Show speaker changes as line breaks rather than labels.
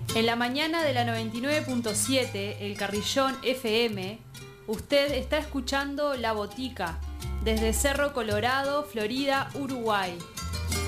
En la mañana de la 99.7, El Carrillón FM, usted está escuchando La Botica, desde Cerro Colorado, Florida, Uruguay.